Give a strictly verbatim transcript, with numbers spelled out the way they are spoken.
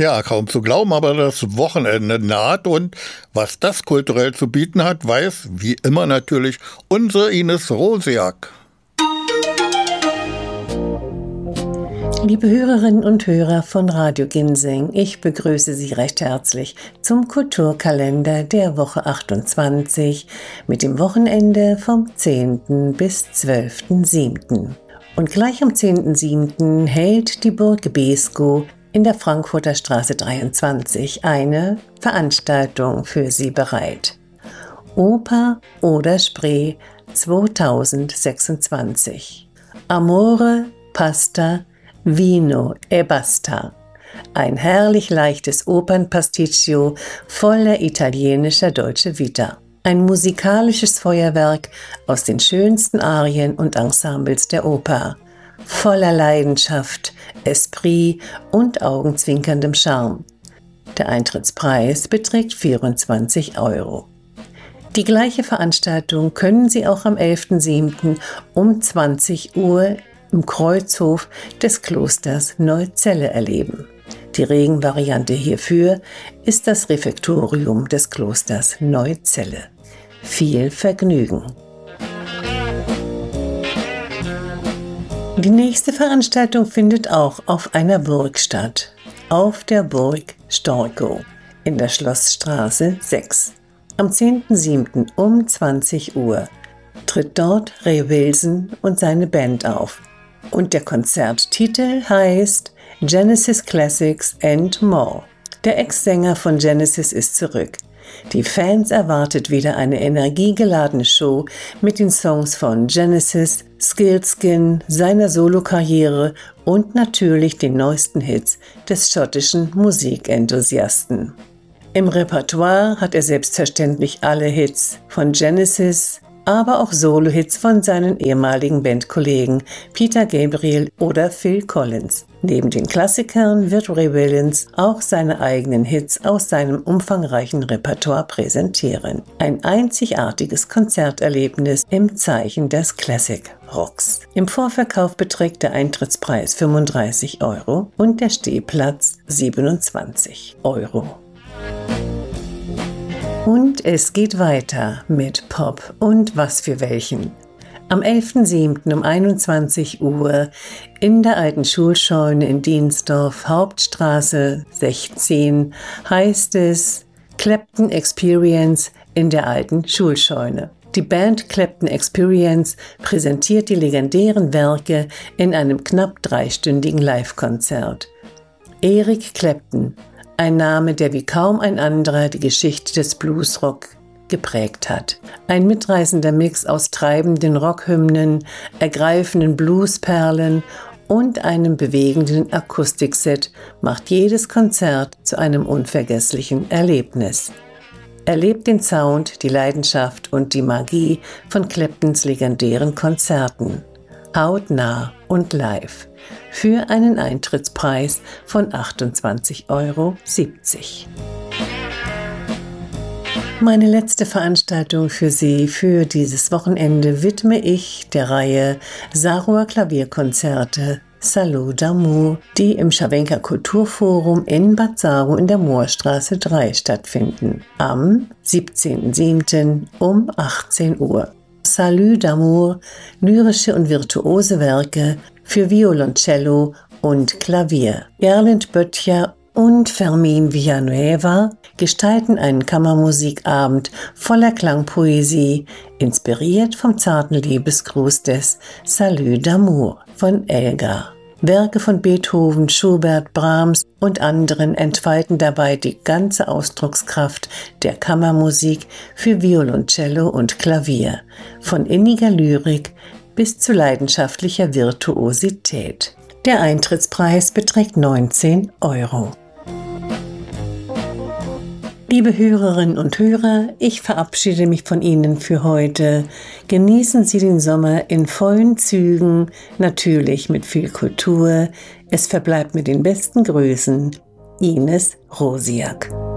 Ja, kaum zu glauben, aber das Wochenende naht und was das kulturell zu bieten hat, weiß wie immer natürlich unsere Ines Rosiak. Liebe Hörerinnen und Hörer von Radio Ginseng, ich begrüße Sie recht herzlich zum Kulturkalender der Woche achtundzwanzig mit dem Wochenende vom zehnten bis zwölften siebten Und gleich am zehnten siebten hält die Burg Beeskow in der Frankfurter Straße dreiundzwanzig eine Veranstaltung für Sie bereit. Oper oder Spree zweitausendsechsundzwanzig. Amore, Pasta, Vino e basta. Ein herrlich leichtes Opernpasticcio voller italienischer Dolce Vita. Ein musikalisches Feuerwerk aus den schönsten Arien und Ensembles der Oper. Voller Leidenschaft, Esprit und augenzwinkerndem Charme. Der Eintrittspreis beträgt vierundzwanzig Euro. Die gleiche Veranstaltung können Sie auch am elften siebten um zwanzig Uhr im Kreuzhof des Klosters Neuzelle erleben. Die Regenvariante hierfür ist das Refektorium des Klosters Neuzelle. Viel Vergnügen! Die nächste Veranstaltung findet auch auf einer Burg statt, auf der Burg Storkow in der Schlossstraße sechs. Am zehnten siebten um zwanzig Uhr tritt dort Ray Wilson und seine Band auf. Und der Konzerttitel heißt Genesis Classics and More. Der Ex-Sänger von Genesis ist zurück. Die Fans erwartet wieder eine energiegeladene Show mit den Songs von Genesis, Skilskin, seiner Solokarriere und natürlich den neuesten Hits des schottischen Musikenthusiasten. Im Repertoire hat er selbstverständlich alle Hits von Genesis, aber auch Solo-Hits von seinen ehemaligen Bandkollegen Peter Gabriel oder Phil Collins. Neben den Klassikern wird Ray Williams auch seine eigenen Hits aus seinem umfangreichen Repertoire präsentieren. Ein einzigartiges Konzerterlebnis im Zeichen des Classic Rocks. Im Vorverkauf beträgt der Eintrittspreis fünfunddreißig Euro und der Stehplatz siebenundzwanzig Euro. Und es geht weiter mit Pop und was für welchen. Am elften siebten um einundzwanzig Uhr in der alten Schulscheune in Diensdorf, Hauptstraße sechzehn, heißt es Clapton Experience in der alten Schulscheune. Die Band Clapton Experience präsentiert die legendären Werke in einem knapp dreistündigen Live-Konzert. Eric Clapton, ein Name, der wie kaum ein anderer die Geschichte des Bluesrock geprägt hat. Ein mitreißender Mix aus treibenden Rockhymnen, ergreifenden Bluesperlen und einem bewegenden Akustikset macht jedes Konzert zu einem unvergesslichen Erlebnis. Erlebt den Sound, die Leidenschaft und die Magie von Claptons legendären Konzerten. Hautnah und live. Für einen Eintrittspreis von achtundzwanzig Euro siebzig. Meine letzte Veranstaltung für Sie für dieses Wochenende widme ich der Reihe Sarower Klavierkonzerte Salut d'Amour, die im Scharwenker Kulturforum in Bad Saro in der Moorstraße drei stattfinden. Am siebzehnten siebten um achtzehn Uhr. Salut d'Amour, lyrische und virtuose Werke für Violoncello und Klavier. Erlend Böttcher und Fermin Villanueva gestalten einen Kammermusikabend voller Klangpoesie, inspiriert vom zarten Liebesgruß des Salut d'Amour von Elgar. Werke von Beethoven, Schubert, Brahms und anderen entfalten dabei die ganze Ausdruckskraft der Kammermusik für Violoncello und Klavier, von inniger Lyrik bis zu leidenschaftlicher Virtuosität. Der Eintrittspreis beträgt neunzehn Euro. Liebe Hörerinnen und Hörer, ich verabschiede mich von Ihnen für heute. Genießen Sie den Sommer in vollen Zügen, natürlich mit viel Kultur. Es verbleibt mit den besten Grüßen, Ines Rosiak.